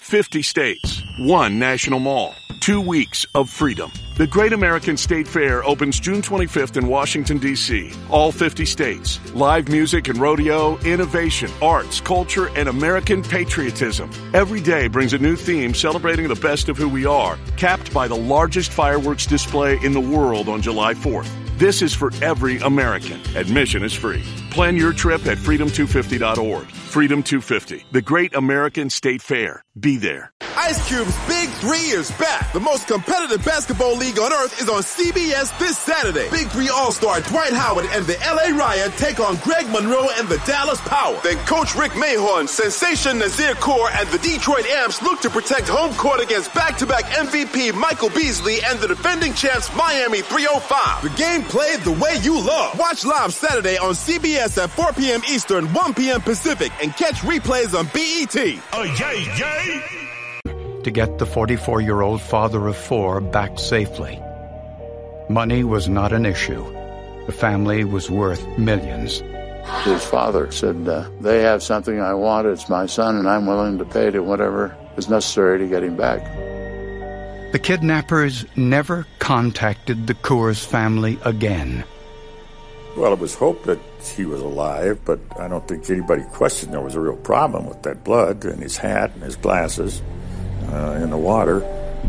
50 states, 1 national mall, 2 weeks of freedom. The Great American State Fair opens June 25th in Washington, D.C. All 50 states. Live music and rodeo, innovation, arts, culture, and American patriotism. Every day brings a new theme celebrating the best of who we are, capped by the largest fireworks display in the world on July 4th. This is for every American. Admission is free. Plan your trip at freedom250.org. Freedom 250, the Great American State Fair. Be there. Ice Cube's Big 3 is back. The most competitive basketball league on earth is on CBS this Saturday. Big 3 All-Star Dwight Howard and the LA Riot take on Greg Monroe and the Dallas Power. Then Coach Rick Mahorn, Sensation Nazir Kaur, and the Detroit Amps look to protect home court against back-to-back MVP Michael Beasley and the defending champs Miami 305. The game played the way you love. Watch live Saturday on CBS at 4 p.m. Eastern, 1 p.m. Pacific, and catch replays on BET. Oh, yay, yay! To get the 44-year-old father of 4 back safely. Money was not an issue. The family was worth millions. His father said, they have something I want, it's my son, and I'm willing to pay to whatever is necessary to get him back. The kidnappers never contacted the Coors family again. Well, it was hoped that he was alive, but I don't think anybody questioned there was a real problem with that blood and his hat and his glasses in the water.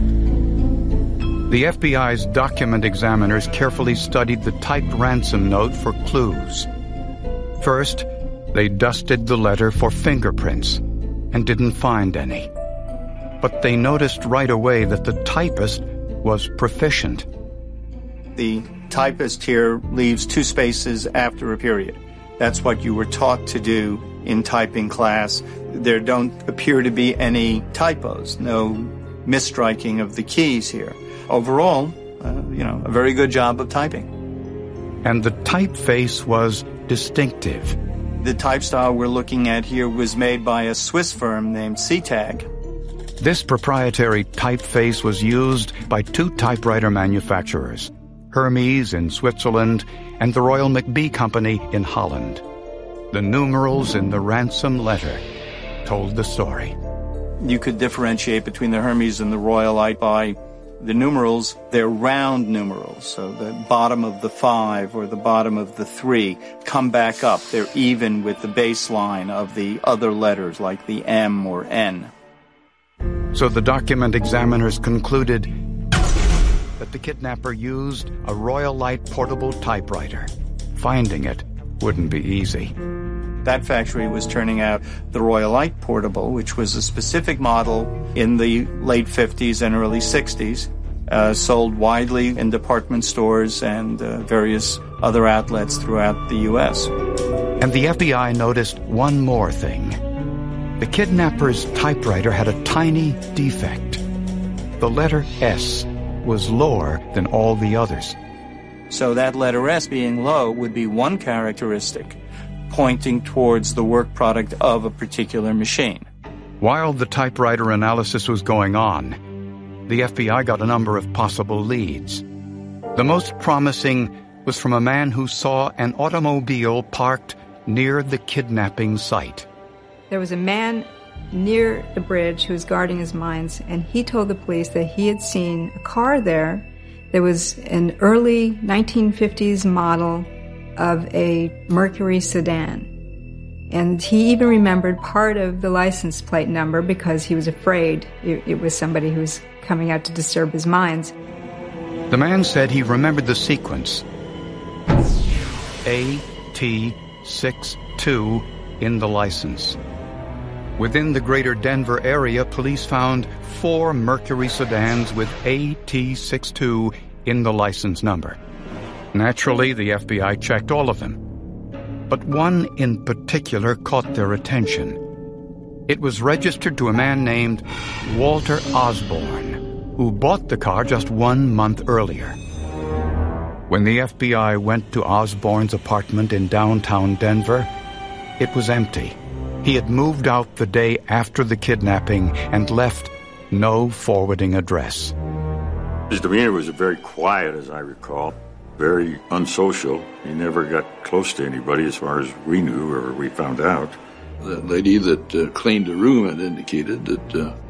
The FBI's document examiners carefully studied the typed ransom note for clues. First, they dusted the letter for fingerprints and didn't find any. But they noticed right away that the typist was proficient. The typist here leaves 2 spaces after a period. That's what you were taught to do in typing class. There don't appear to be any typos, no misstriking of the keys here. Overall, a very good job of typing. And the typeface was distinctive. The type style we're looking at here was made by a Swiss firm named CTAG. This proprietary typeface was used by 2 typewriter manufacturers, Hermes in Switzerland and the Royal McBee Company in Holland. The numerals in the ransom letter told the story. You could differentiate between the Hermes and the Royalite by the numerals. They're round numerals, so the bottom of the 5 or the bottom of the 3 come back up. They're even with the baseline of the other letters, like the M or N. So the document examiners concluded that the kidnapper used a Royalite portable typewriter. Finding it wouldn't be easy. That factory was turning out the Royalite Portable, which was a specific model in the late 50s and early 60s, sold widely in department stores and various other outlets throughout the U.S. And the FBI noticed one more thing. The kidnapper's typewriter had a tiny defect. The letter S was lower than all the others. So that letter S being low would be one characteristic pointing towards the work product of a particular machine. While the typewriter analysis was going on, the FBI got a number of possible leads. The most promising was from a man who saw an automobile parked near the kidnapping site. There was a man near the bridge who was guarding his mines, and he told the police that he had seen a car there. There was an early 1950s model of a Mercury sedan. And he even remembered part of the license plate number because he was afraid it was somebody who was coming out to disturb his mines. The man said he remembered the sequence. AT62 in the license. Within the greater Denver area, police found 4 Mercury sedans with AT62 in the license number. Naturally, the FBI checked all of them. But one in particular caught their attention. It was registered to a man named Walter Osborne, who bought the car just 1 month earlier. When the FBI went to Osborne's apartment in downtown Denver, it was empty. He had moved out the day after the kidnapping and left no forwarding address. His demeanor was very quiet, as I recall. Very unsocial. He never got close to anybody as far as we knew or we found out. The lady that cleaned the room had indicated that